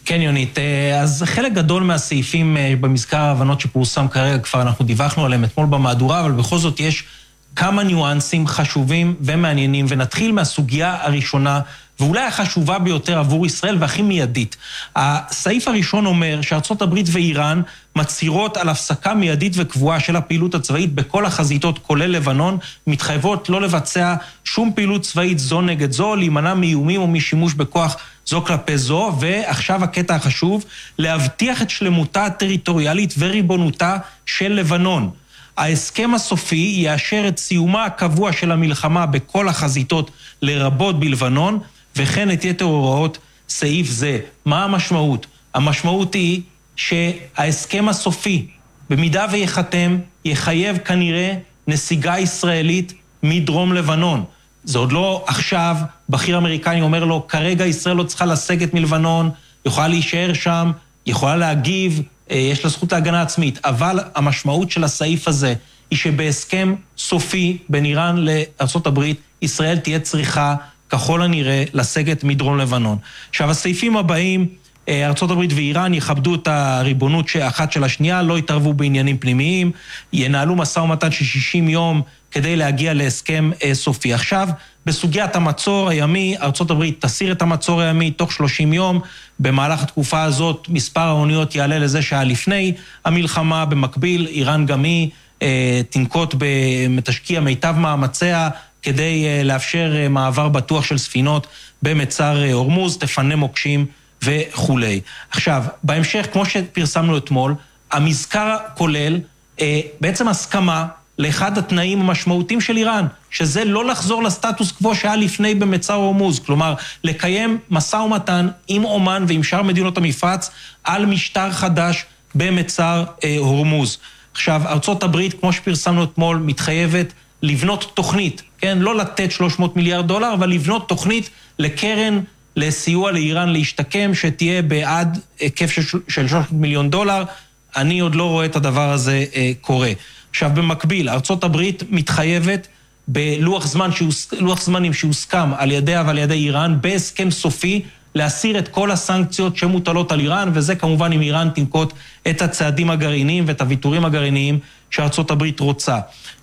כן, יונית, אז חלק גדול מהסעיפים במזכר ההבנות שפורסם כרגע, כבר אנחנו דיווחנו עליהם אתמול במהדורה, אבל בכל זאת יש כמה ניואנסים חשובים ומעניינים, ונתחיל מהסוגיה הראשונה, ואולי החשובה ביותר עבור ישראל והכי מיידית. הסעיף הראשון אומר שארצות הברית ואיראן מצהירות על הפסקה מיידית וקבועה של הפעילות הצבאית בכל החזיתות, כולל לבנון, מתחייבות לא לבצע שום פעילות צבאית זו נגד זו, להימנע מאיומים או משימוש בכוח זו כלפי זו, ועכשיו הקטע החשוב, להבטיח את שלמותה הטריטוריאלית וריבונותה של לבנון. ההסכם הסופי יאשר את סיומה הקבוע של המלחמה בכל החזיתות לרבות בלבנון, וכן את יתר הוראות סעיף זה. מה המשמעות? המשמעות היא שההסכם הסופי, במידה ויחתם, יחייב כנראה נסיגה ישראלית מדרום לבנון. זה עוד לא עכשיו, בכיר אמריקני אומר לו, כרגע ישראל לא צריכה לסגת מלבנון, יכולה להישאר שם, יכולה להגיב, יש לה זכות להגנה עצמית, אבל המשמעות של הסעיף הזה היא שבהסכם סופי בין איראן לארצות הברית, ישראל תהיה צריכה ככל הנראה לסגת מדרום לבנון. עכשיו, הסעיפים הבאים, ארצות הברית ואיראן יכבדו את הריבונות אחת של השנייה, לא יתערבו בעניינים פנימיים, ינהלו משא ומתן של 60 יום כדי להגיע להסכם סופי. עכשיו, בסוגיית המצור הימי, ארצות הברית תסיר את המצור הימי תוך 30 יום, במהלך התקופה הזאת מספר האוניות יעלה לזה שהיה לפני המלחמה, במקביל איראן גם היא תנקוט תשקיע מיטב מאמציה כדי לאפשר מעבר בטוח של ספינות במצר הורמוז, תפנה מוקשים וכו'. עכשיו, בהמשך, כמו שפרסמנו אתמול, המזכר כולל בעצם הסכמה לאחד התנאים המשמעותיים של איראן, שזה לא לחזור לסטטוס קוו שהיה לפני במצר הורמוז, כלומר, לקיים משא ומתן עם אומן ועם שאר מדינות המפרץ על משטר חדש במצר הורמוז. עכשיו, ארצות הברית, כמו שפרסמנו אתמול, מתחייבת לבנות תוכנית, כן? לא לתת 300 מיליארד דולר, אבל לבנות תוכנית לקרן לסיוע לאיראן להשתקם, שתהיה בעד היקף של 300 מיליון דולר. אני עוד לא רואה את הדבר הזה קורה. עכשיו, במקביל, ארצות הברית מתחייבת בלוח זמנים שהוסכם על ידיה ועל ידי איראן, בהסכם סופי, להסיר את כל הסנקציות שמוטלות על איראן, וזה כמובן אם איראן תנקוט את הצעדים הגרעיניים ואת הוויתורים הגרעיניים שארצות הברית רוצה.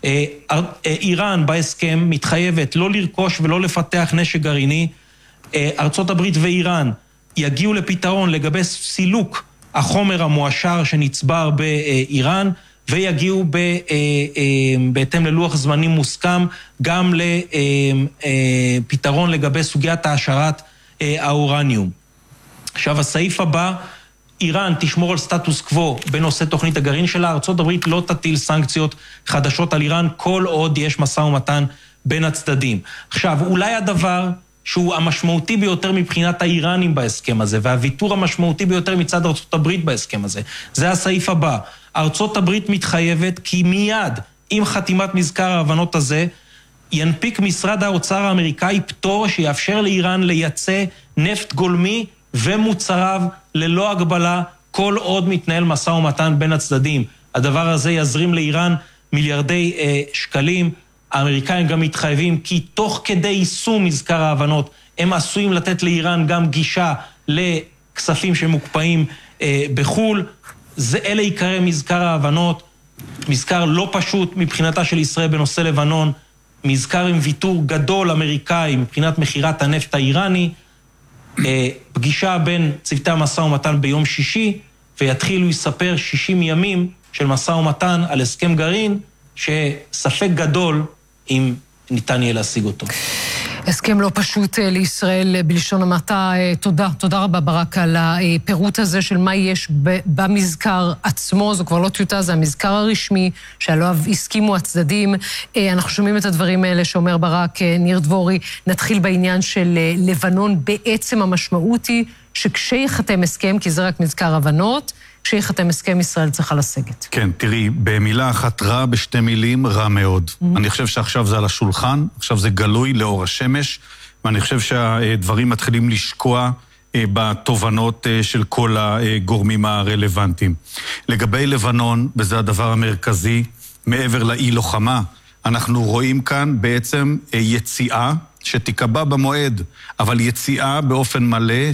איראן בהסכם מתחייבת לא לרכוש ולא לפתח נשק גרעיני. ארצות הברית ואיראן יגיעו לפתרון לגבי סילוק החומר המואשר שנצבר באיראן, ויגיעו בהתאם ללוח זמנים מוסכם גם לפתרון לגבי סוגיית העשרת האורניום. עכשיו, הסעיף הבא, איראן תשמור על סטטוס קוו בנושא תוכנית הגרעין שלה, ארצות הברית לא תטיל סנקציות חדשות על איראן כל עוד יש משא ומתן בין הצדדים. עכשיו, אולי הדבר שהוא המשמעותי ביותר מבחינת האיראנים בהסכם הזה, והוויתור המשמעותי ביותר מצד ארצות הברית בהסכם הזה, זה הסעיף הבא. ארצות הברית מתחייבת כי מיד עם חתימת מזכר ההבנות הזה, ינפיק משרד האוצר האמריקאי פטור שיאפשר לאיראן לייצא נפט גולמי ומוצריו ללא הגבלה, כל עוד מתנהל משא ומתן בין הצדדים. הדבר הזה יזרים לאיראן מיליארדי שקלים. האמריקאים גם מתחייבים כי תוך כדי יישום מזכר ההבנות, הם עשויים לתת לאיראן גם גישה לכספים שמוקפאים בחול. אלה עיקרי מזכר ההבנות, מזכר לא פשוט מבחינתה של ישראל בנושא לבנון, מזכר עם ויתור גדול אמריקאי מבחינת מחירת הנפט האיראני, פגישה בין צוותי המשא ומתן ביום שישי, ויתחילו לספר 60 ימים של משא ומתן על הסכם גרעין, שספק גדול אם ניתן יהיה להשיג אותו. הסכם לא פשוט לישראל בלשון המעטה. תודה רבה ברק על הפירוט הזה של מה יש במזכר עצמו. זו כבר לא טיוטה, זה המזכר הרשמי שעליו הסכימו הצדדים. אנחנו שומעים את הדברים האלה שאומר ברק. ניר דבורי, נתחיל בעניין של לבנון. בעצם המשמעות היא שכשיחתם הסכם, כי זה רק מזכר הבנות, כשיחתם הסכם ישראל צריכה לסגת. כן, תראי, במילה אחת רע, בשתי מילים, רע מאוד. אני חושב שעכשיו זה על השולחן, עכשיו זה גלוי לאור השמש, ואני חושב שהדברים מתחילים לשקוע בתובנות של כל הגורמים הרלוונטיים. לגבי לבנון, וזה הדבר המרכזי, מעבר לאי לוחמה, אנחנו רואים כאן בעצם יציאה שתיקבע במועד, אבל יציאה באופן מלא